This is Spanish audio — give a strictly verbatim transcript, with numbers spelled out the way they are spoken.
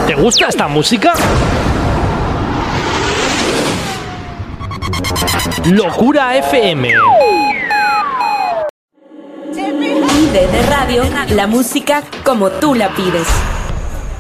¿Te gusta esta música? Locura F M. Pide de radio la música como tú la pides.